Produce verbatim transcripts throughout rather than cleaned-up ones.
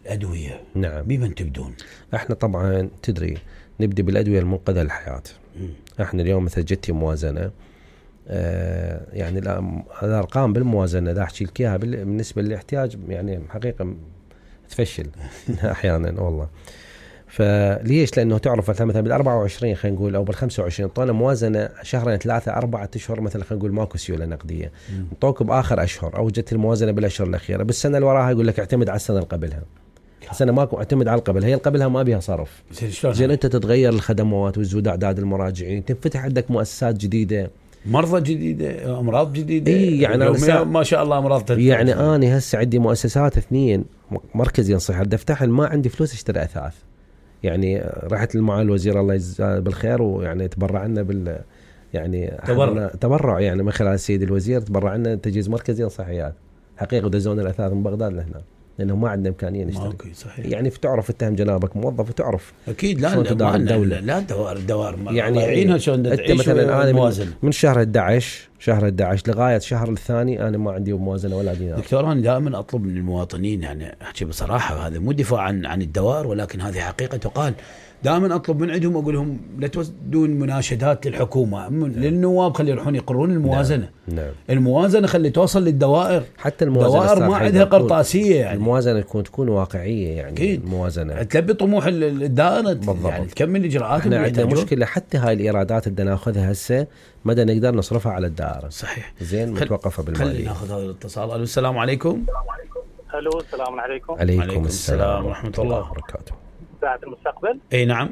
الأدوية نعم. بمن تبدون؟ احنا طبعا تدري نبدأ بالأدوية المنقذة للحياة. احنا اليوم مثل جتي موازنة، آه يعني الأرقام بالموازنة دا أحكي لك إياها بالنسبة للاحتياج يعني حقيقة تفشل أحيانا والله. فليش؟ لأنه تعرف مثلا مثلا بالأربعة وعشرين خلينا نقول أو بالخمسة وعشرين طالما موازنة شهرين ثلاثة أربعة أشهر مثلا خلينا نقول ماكو سيولة نقدية، نطوك بآخر أشهر أو جت الموازنة بالأشهر الأخيرة، بالسنة اللي وراها يقول لك اعتمد على السنة اللي قبلها. السنة ماكو اعتمد على القبل، هي القبلها ما بيها صرف. زين أنت تتغير الخدمات وتزود أعداد المراجعين، تنفتح عندك مؤسسات جديدة، مرضى جديدة، أمراض جديدة. إيه يعني أنا ما شاء الله أمراض تتفق. يعني أنا هسه عندي مؤسسات اثنين، مركز ينصح بدي أفتحها ما عندي فلوس اشتري أثاث. يعني رحت للمعالي الوزير الله يجزاه بالخير ويعني تبرع لنا بال يعني تبرع تبرع يعني من خلال السيد الوزير تبرع لنا تجهيز مركزي صحيات حقيقة ودزونا الأثاث من بغداد لهنا لأنه ما عندنا إمكانية نشتري. يعني فتعرف اتهم جنابك موظف وتعرف أكيد لا لا الدولة لا دوار دوار يعني يعينها شلون أنت مثلا أنا من, من شهر أحد عشر شهر أحد عشر لغاية شهر الثاني أنا ما عندي موازنة ولا دينار. دكتور أنا دائما أطلب من المواطنين يعني أحكي بصراحة هذا مو دفاع عن عن الدوار ولكن هذه حقيقة تقال. دائما أطلب من عندهم أقول لهم لا تودون مناشدات للحكومة للنواب خلي يروحون يقرون الموازنة. نعم. نعم. الموازنة خلي توصل للدوائر. حتى الموازنة دوائر ما عندها قرطاسية يعني. الموازنة تكون تكون واقعية يعني. أكيد. الموازنة تلبي طموح الدائرة يعني تكمل إجراءات. احنا عندنا مشكلة حتى هاي الإيرادات اللي ناخذها هسه مدى نقدر نصرفها على الدائرة. صحيح. زين متوقفة بالمالية. خلينا ناخذ هذا الاتصال. ألو السلام عليكم. ألو السلام عليكم. عليكم, عليكم السلام ورحمة الله وبركاته. ساعة المستقبل. أي نعم.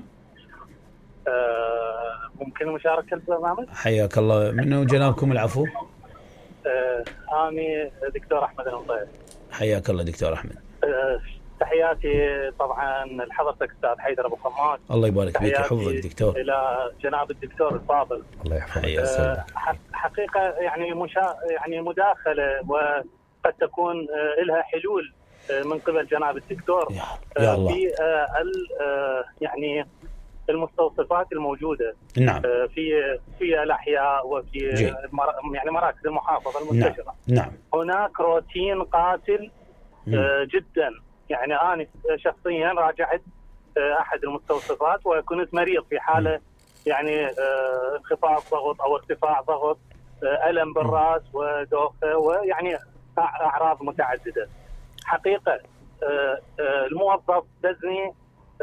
آه ممكن مشاركة البرنامج؟ حياك الله. منو جنابكم العفو؟ آه أنا دكتور أحمد المطير. حياك الله دكتور أحمد. آه تحياتي طبعا لحضرتك أستاذ حيدر أبو خماس. الله يبارك فيك يحفظك دكتور. إلى جناب الدكتور الفاضل. الله يحفظك. آه حقيقة يعني مشا يعني مداخلة وقد تكون آه لها حلول آه من قبل جناب الدكتور. يا, يا الله. في آه آه يعني المستوصفات الموجودة. نعم. في في الأحياء وفي مر... يعني مراكز المحافظة المنتشرة. نعم. نعم. هناك روتين قاتل آه جدا. يعني أنا شخصيا راجعت آه أحد المستوصفات وكنت مريض في حالة يعني آه انخفاض ضغط أو ارتفاع ضغط، آه ألم بالرأس ودوخة ويعني أعراض متعددة. حقيقة آه آه الموظف دزني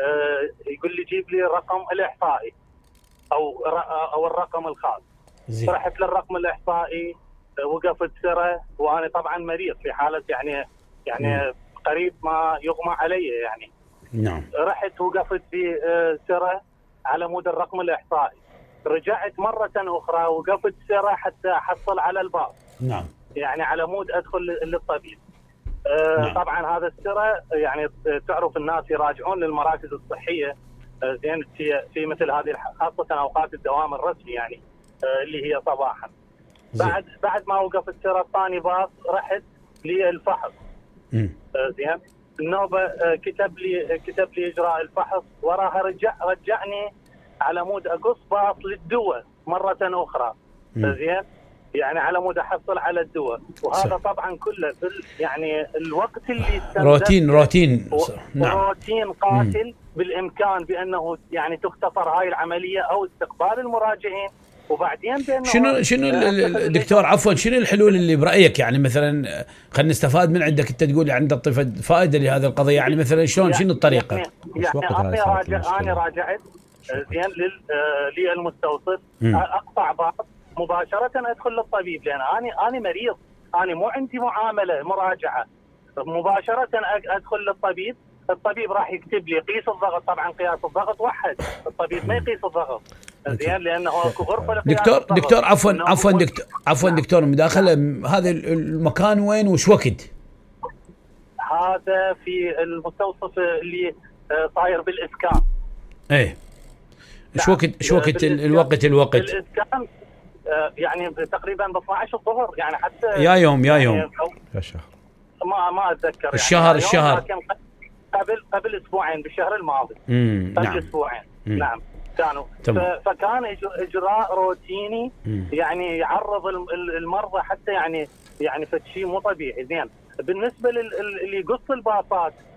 آه يقول لي جيب لي الرقم الإحصائي أو أو الرقم الخاص. زي. رحت للرقم الإحصائي آه وقفت سرة وأنا طبعا مريض في حالة يعني يعني م. قريب ما يغمى علي يعني. نعم. رحت وقفت في آه سرة على مود الرقم الإحصائي. رجعت مرة أخرى وقفت سرة حتى أحصل على الباب. نعم. يعني على مود أدخل للطبيب. آه نعم. طبعا هذا السرة يعني تعرف الناس يراجعون للمراكز الصحية آه زين في في مثل هذه خاصة اوقات الدوام الرسمي يعني آه اللي هي صباحا. زي. بعد بعد ما وقف السرة الثاني باص رحت للفحص. آه زين النوبة آه كتب لي كتب لي اجراء الفحص وراها رجع رجعني على مود اقص باص للدواء مرة اخرى. آه زين يعني على مود احصل على الدواء وهذا صح. طبعا كله يعني الوقت اللي روتين روتين و... نعم. روتين قاتل. مم. بالامكان بانه يعني تختصر هاي العمليه او استقبال المراجعين وبعدين بانه شنو شنو الدكتور عفوا شنو الحلول اللي برايك يعني مثلا خلينا نستفاد من عندك انت تقول عند الطفل فائده لهذه القضيه يعني مثلا شلون شنو الطريقه؟ يعني, يعني انا راجع انا راجعت زين للمستوصف اقطع بعض مباشرة أدخل للطبيب لأن أنا أنا مريض أنا مو عندي معاملة مراجعة مباشرة أدخل للطبيب. الطبيب راح يكتب لي قيس الضغط. طبعا قياس الضغط واحد الطبيب ما يقيس الضغط زين لأنه اكو غرفة لقياس دكتور الضغط. دكتور عفوا عفوا دكتور عفوا دكتور مداخلة. هذا المكان وين وش وقت؟ هذا في المستوصف اللي صاير بالإسكان. إيه إيش وقت إيش وقت الوقت الوقت؟ بالإسكان يعني تقريبا ب اثنا عشر الظهر يعني حتى يا يوم يا يوم يعني يا شهر ما ما اتذكر يعني الشهر الشهر قبل قبل اسبوعين بالشهر الماضي. امم قبل نعم. اسبوعين. مم. نعم كانوا فكان اجراء روتيني. مم. يعني يعرض المرضى حتى يعني يعني فشي مو طبيعي. زين بالنسبه للي يقص الباصات